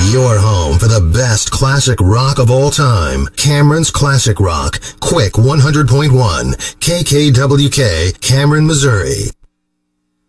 Your home for the best classic rock of all time. Cameron's Classic Rock. Quick 100.1. KKWK, Cameron, Missouri.